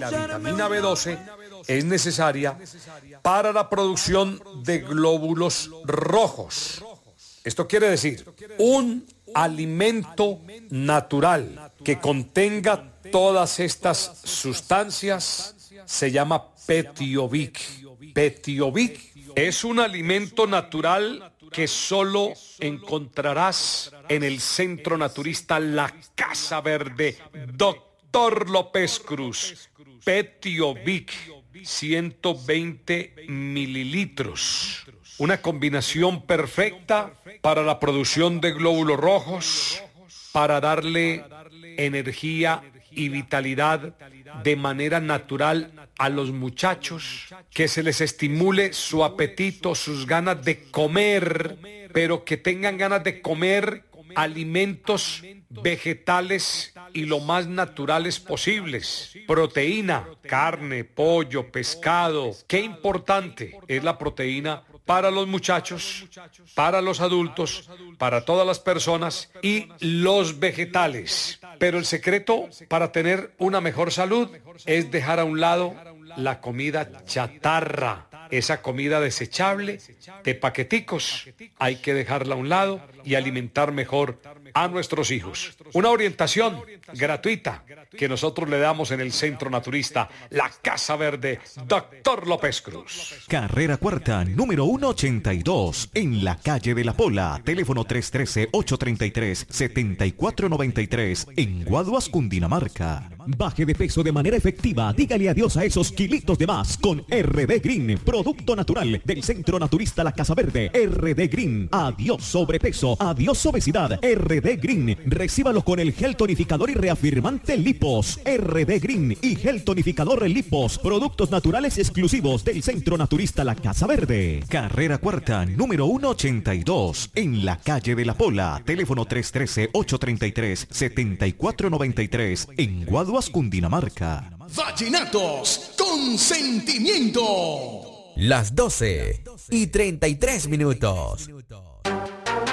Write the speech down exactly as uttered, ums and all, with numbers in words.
la vitamina B doce es necesaria para la producción de glóbulos rojos. Esto quiere decir, un alimento natural que contenga todas estas sustancias se llama Petiovic. Petiovic es un alimento natural que solo encontrarás en el Centro Naturista La Casa Verde, Doctor López Cruz. Petiovic, ciento veinte mililitros. Una combinación perfecta para la producción de glóbulos rojos, para darle energía y vitalidad de manera natural a los muchachos, que se les estimule su apetito, sus ganas de comer, pero que tengan ganas de comer alimentos vegetales y lo más naturales posibles. Proteína, carne, pollo, pescado. Qué importante es la proteína para los muchachos, para los adultos, para todas las personas y los vegetales. Pero el secreto para tener una mejor salud es dejar a un lado la comida chatarra, esa comida desechable de paqueticos. Hay que dejarla a un lado y alimentar mejor a nuestros hijos. Una orientación gratuita que nosotros le damos en el Centro Naturista La Casa Verde, Doctor López Cruz. Carrera Cuarta, número ciento ochenta y dos, en la calle de La Pola. Teléfono tres uno tres, ocho tres tres, siete cuatro nueve tres, en Guaduas, Cundinamarca. Baje de peso de manera efectiva. Dígale adiós a esos kilitos de más con R D Green, producto natural del Centro Naturista La Casa Verde. R D Green, adiós sobrepeso, adiós obesidad. R D Green, recíbalo con el gel tonificador y reafirmante Lipos. R D Green y gel tonificador Lipos, productos naturales exclusivos del Centro Naturista La Casa Verde. Carrera Cuarta, número ciento ochenta y dos, en la calle de La Pola. Teléfono tres uno tres, ocho tres tres, siete cuatro nueve tres, en Guaduas, Cundinamarca. Vallenatos con sentimiento. Las doce y treinta y tres minutos.